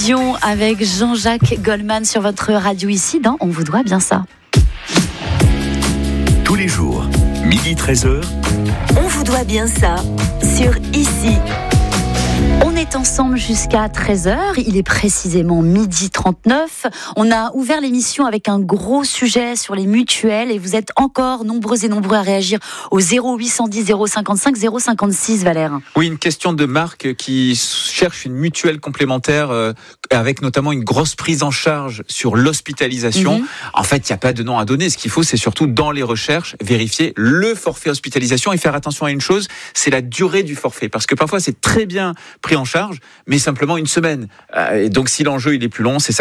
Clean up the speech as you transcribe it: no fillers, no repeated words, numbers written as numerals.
Vision avec Jean-Jacques Goldman sur votre radio ici dans On vous doit bien ça. Tous les jours, 12h-13h. On vous doit bien ça sur Ici. On est ensemble jusqu'à 13h, il est précisément 12h39. On a ouvert l'émission avec un gros sujet sur les mutuelles et vous êtes encore nombreux et nombreux à réagir au 0810 055 056, Valère. Oui, une question de Marc qui cherche une mutuelle complémentaire avec notamment une grosse prise en charge sur l'hospitalisation. En fait, il n'y a pas de nom à donner. Ce qu'il faut, c'est surtout dans les recherches, vérifier le forfait hospitalisation et faire attention à une chose, c'est la durée du forfait. Parce que parfois, c'est très bien pris en charge, mais simplement une semaine. Et donc, si l'enjeu il est plus long, c'est ça